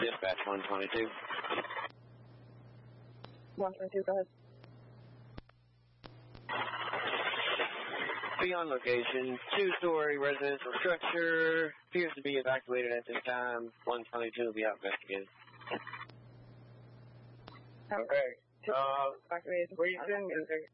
Dispatch 122. 122, go ahead. Be on location. 2-story residential structure. Appears to be evacuated at this time. 122 will be out investigated. Okay. Evacuated. Reason is there